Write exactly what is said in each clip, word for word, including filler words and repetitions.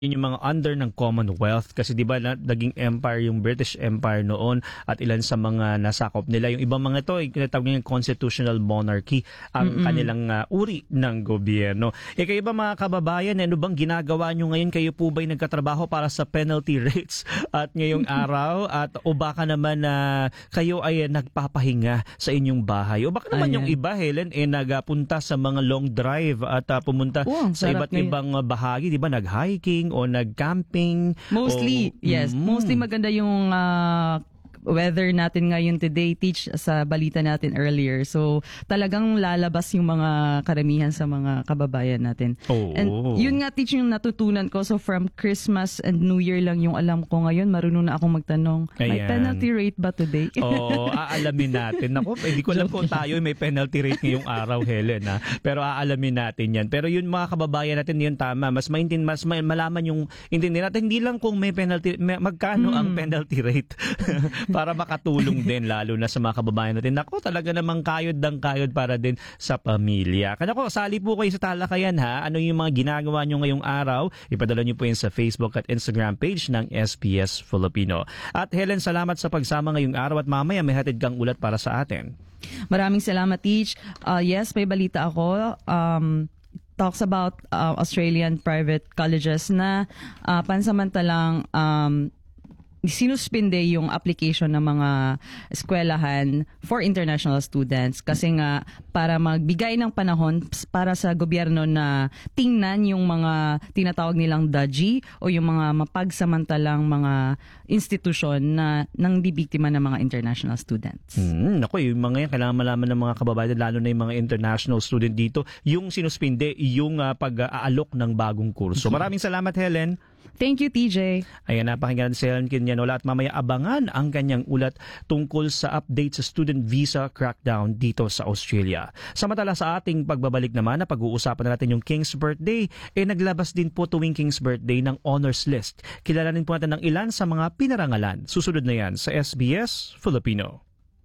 Yun yung mga under ng Commonwealth kasi 'di ba na, naging empire yung British Empire noon at ilan sa mga nasakop nila yung ibang mga ito ay tinatawag nilang constitutional monarchy ang Mm-mm. kanilang uh, uri ng gobyerno. Eh kayo ba mga kababayan, ano bang ginagawa nyo ngayon? Kayo po ba'y nagkatrabaho para sa penalty rates at ngayong araw at o baka naman na uh, kayo ay nagpapahinga sa inyong bahay o baka naman Ayan. yung iba Helen eh nagapunta sa mga long drive at uh, pumunta Oh, sa sarap iba't ngayon. ibang uh, bahagi, 'di ba, nag-hiking o nag-camping. Mostly, o, yes. Mm. Mostly maganda yung ah, weather natin ngayon today, Teach, sa balita natin earlier. So, talagang lalabas yung mga karamihan sa mga kababayan natin. Oo. And yun nga, Teach, yung natutunan ko. So, from Christmas and New Year lang yung alam ko ngayon. Marunong na akong magtanong, may Ayan. penalty rate ba today? Oo, aalamin natin. Ako, hindi ko alam kung tayo may penalty rate ngayong araw, Helen. Ha? Pero aalamin natin yan. Pero yun mga kababayan natin, yun tama. Mas maintin, mas may, malaman yung intindihan natin. Hindi lang kung may penalty, may, magkano Hmm. ang penalty rate para makatulong din lalo na sa mga kababayan natin. Ako talaga namang kayod ng kayod para din sa pamilya. Kaya ko, sali po kayo sa talakayan ha. Ano yung mga ginagawa nyo ngayong araw? Ipadala nyo po yun sa Facebook at Instagram page ng S B S Filipino. At Helen, salamat sa pagsama ngayong araw at mamaya may hatid kang ulat para sa atin. Maraming salamat, Teach. Uh, yes, may balita ako. Um, talks about uh, Australian private colleges na uh, pansamantalang um, sinuspinde yung application ng mga eskwelahan for international students kasi nga para magbigay ng panahon para sa gobyerno na tingnan yung mga tinatawag nilang D A G I o yung mga mapagsamantalang mga institusyon na nang bibiktima ng mga international students. Hmm, naku, yung mga yan, kailangan malaman ng mga kababayan, lalo na yung mga international student dito, yung sinuspinde, yung uh, pag-aalok ng bagong kurso. Maraming salamat, Helen. Thank you, T J. Ayan, napakinggan si Helen Quinianola at mamaya abangan ang kanyang ulat tungkol sa update sa student visa crackdown dito sa Australia. Samantala sa ating pagbabalik naman na pag-uusapan natin yung King's Birthday, eh naglabas din po tuwing King's Birthday ng honors list. Kilalanin po natin ng ilan sa mga pinarangalan. Susunod na yan sa S B S Filipino.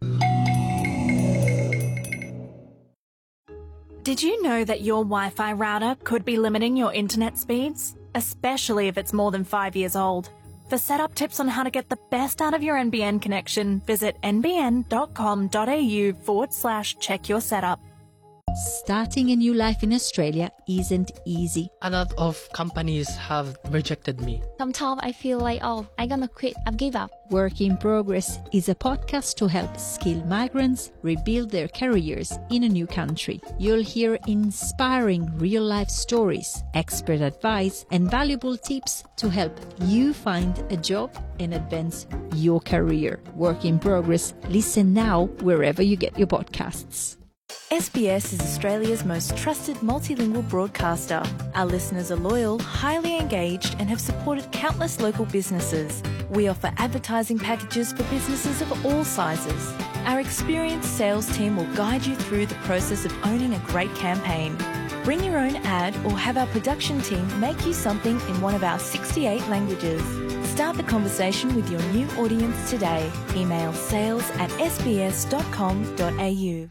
Did you know that your Wi-Fi router could be limiting your internet speeds? Especially if it's more than five years old. For setup tips on how to get the best out of your N B N connection, visit nbn.com.au forward slash check your setup. Starting a new life in Australia isn't easy. A lot of companies have rejected me. Sometimes I feel like, oh, I'm gonna quit, I've give up. Work in Progress is a podcast to help skilled migrants rebuild their careers in a new country. You'll hear inspiring real-life stories, expert advice, and valuable tips to help you find a job and advance your career. Work in Progress. Listen now wherever you get your podcasts. S B S is Australia's most trusted multilingual broadcaster. Our listeners are loyal, highly engaged, and have supported countless local businesses. We offer advertising packages for businesses of all sizes. Our experienced sales team will guide you through the process of owning a great campaign. Bring your own ad or have our production team make you something in one of our sixty-eight languages. Start the conversation with your new audience today. Email sales at s b s dot com dot a u.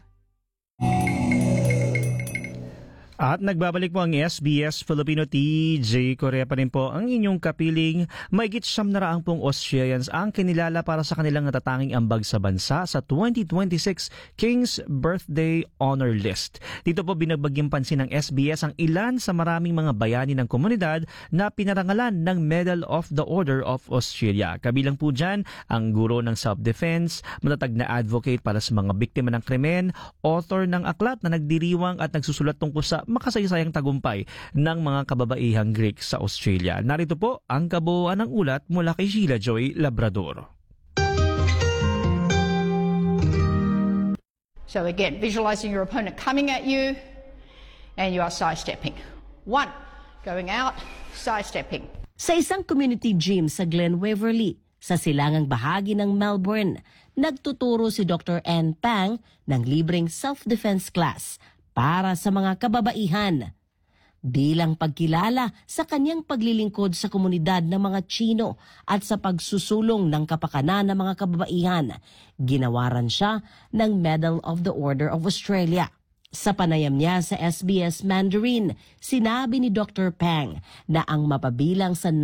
At nagbabalik po ang S B S Filipino. T J Korea pa rin po ang inyong kapiling. Mahigit siyam na raang pong Australians ang kinilala para sa kanilang natatanging ambag sa bansa sa twenty twenty-six King's Birthday Honor List. Dito po binabagyang pansin ng S B S ang ilan sa maraming mga bayani ng komunidad na pinarangalan ng Medal of the Order of Australia. Kabilang po dyan ang guro ng self-defense, matatag na advocate para sa mga biktima ng krimen, author ng aklat na nagdiriwang at nagsusulat tungkol sa makasaysayang tagumpay ng mga kababaihang Greek sa Australia. Narito po ang kabuuan ng ulat mula kay Sheila Joy Labrador. So again, visualizing your opponent coming at you and you are sidestepping. One, going out, sidestepping. Sa isang community gym sa Glen Waverley, sa silangang bahagi ng Melbourne, nagtuturo si Doctor Ann Pang ng libreng self-defense class para sa mga kababaihan. Bilang pagkilala sa kanyang paglilingkod sa komunidad ng mga Chino at sa pagsusulong ng kapakanan ng mga kababaihan, ginawaran siya ng Medal of the Order of Australia. Sa panayam niya sa S B S Mandarin, sinabi ni Doctor Pang na ang mapabilang sa